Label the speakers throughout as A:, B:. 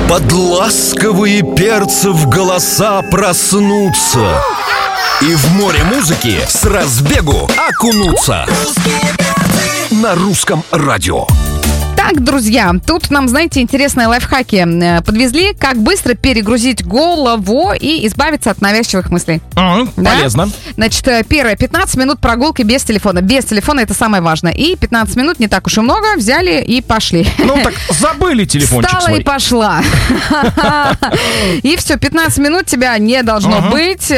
A: Под ласковые перцев голоса проснутся и в море музыки с разбегу окунуться. На русском радио.
B: Так, друзья, тут нам, знаете, интересные лайфхаки подвезли, как быстро перегрузить голову и избавиться от навязчивых мыслей. Да?
C: Полезно.
B: Значит, первое, 15 минут прогулки без телефона. Без телефона это самое важное. И 15 минут не так уж и много, взяли и пошли.
C: Ну так забыли телефончик
B: Встала
C: свой.
B: и пошла. И все, 15 минут тебя не должно быть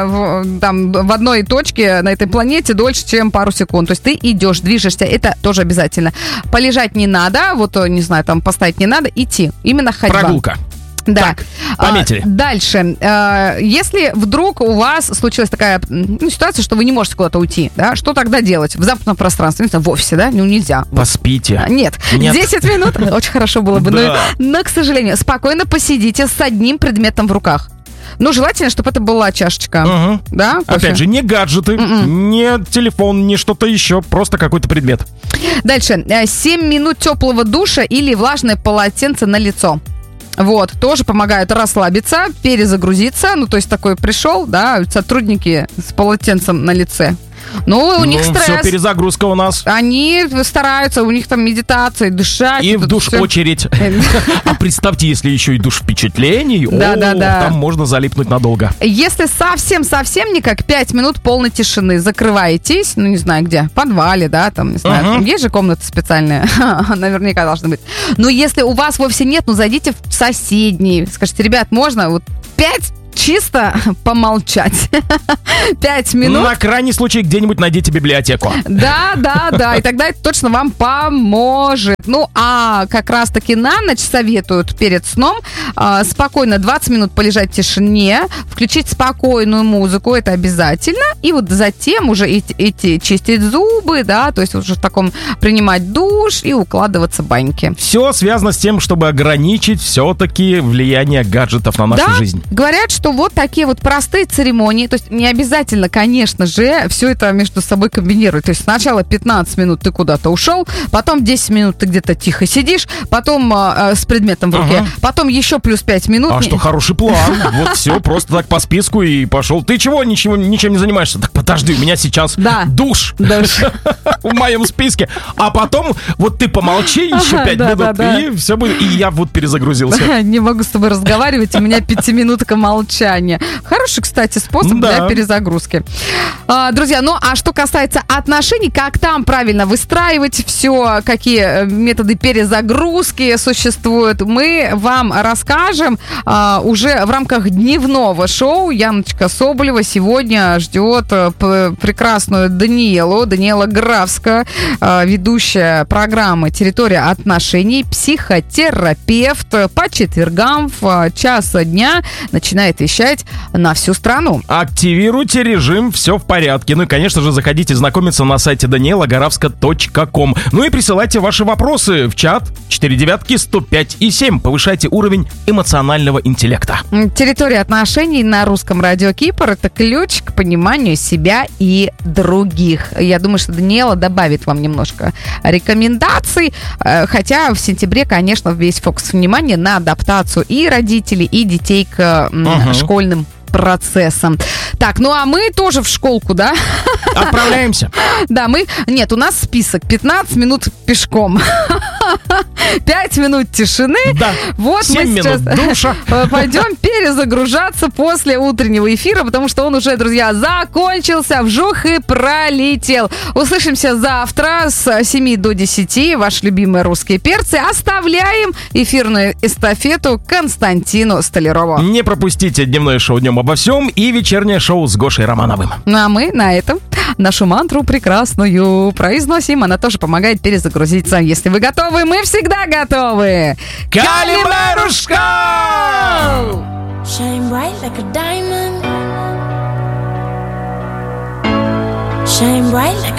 B: там в одной точке на этой планете дольше, чем пару секунд. То есть ты идешь, движешься, это тоже обязательно. Полежать не надо, вот, не знаю, там поставить не надо, идти. Именно ходьба.
C: Прогулка.
B: Да.
C: Так, пометили.
B: Дальше. Если вдруг у вас случилась такая ситуация, что вы не можете куда-то уйти, да, что тогда делать? В замкнутом пространстве, в офисе, да? Ну, нельзя.
C: Поспите.
B: Нет. 10 минут. Очень хорошо было бы. Но, к сожалению, спокойно посидите с одним предметом в руках. Ну, желательно, чтобы это была чашечка. Да, кофе.
C: Опять же, не гаджеты, не телефон, не что-то еще, просто какой-то предмет.
B: Дальше. 7 минут теплого душа или влажное полотенце на лицо. Вот, тоже помогают расслабиться, перезагрузиться. Ну, то есть такой пришел, да, сотрудники с полотенцем на лице. Ну, у них стресс.
C: Все, перезагрузка у нас.
B: Они стараются, у них там медитация, дышать.
C: И в душ очередь. А представьте, если еще и душ впечатлений, там можно залипнуть надолго.
B: Если совсем никак, 5 минут полной тишины, закрываетесь, ну, не знаю где, в подвале, да, там, не знаю, там есть же комната специальная, наверняка должна быть. Но если у вас вовсе нет, ну, зайдите в соседний, скажите, ребят, можно вот 5 чисто помолчать. 5 минут.
C: На крайний случай где-нибудь найдите библиотеку.
B: Да. И тогда это точно вам поможет. Ну, а как раз-таки на ночь советуют перед сном спокойно 20 минут полежать в тишине, включить спокойную музыку, это обязательно. И вот затем уже идти чистить зубы, да, то есть уже в таком принимать душ и укладываться в баньки.
C: Все связано с тем, чтобы ограничить все-таки влияние гаджетов на нашу жизнь.
B: Говорят, что вот такие вот простые церемонии, то есть не обязательно, конечно же, все это между собой комбинировать. То есть сначала 15 минут ты куда-то ушел, потом 10 минут ты где-то тихо сидишь, потом с предметом в руке, потом еще плюс 5 минут.
C: А что, хороший план. Вот все, просто так по списку и пошел. Ты чего, ничем не занимаешься? Так подожди, у меня сейчас душ в моем списке. А потом вот ты помолчи еще 5 минут, и все будет. И я вот перезагрузился.
B: Не могу с тобой разговаривать, у меня 5-минутка молчания. Хороший, кстати, способ для перезагрузки. Друзья, ну а что касается отношений, как там правильно выстраивать все, какие методы перезагрузки существуют, мы вам расскажем уже в рамках дневного шоу. Яночка Соболева сегодня ждет прекрасную Даниэла Графская, ведущая программы «Территория отношений», психотерапевт. По четвергам в час дня начинает вещать на всю страну.
C: Активируйте режим «Все в порядке». Ну и, конечно же, заходите знакомиться на сайте danielagoravska.com. Ну и присылайте ваши вопросы в чат 499-105-7. Повышайте уровень эмоционального интеллекта.
B: Территория отношений на русском радио Кипр — это ключ к пониманию себя и других. Я думаю, что Даниэла добавит вам немножко рекомендаций, хотя в сентябре, конечно, весь фокус внимания на адаптацию и родителей, и детей к школьным процессом. Так, ну а мы тоже в школку, да?
C: Отправляемся.
B: Да, нет, у нас список 15 минут пешком. 5 минут тишины.
C: Да.
B: Вот
C: 7
B: мы сейчас
C: минут душа.
B: пойдем перезагружаться после утреннего эфира, потому что он уже, друзья, закончился, вжух и пролетел. Услышимся завтра с 7 до 10. Ваши любимые русские перцы. Оставляем эфирную эстафету Константину Столярову.
C: Не пропустите дневное шоу «Днем обо всем» и вечернее шоу с Гошей Романовым.
B: Ну а мы на этом нашу мантру прекрасную произносим. Она тоже помогает перезагрузиться. Если вы готовы, мы всегда готовы.
C: Калимарушка!
D: Shine bright like a diamond. Shine bright like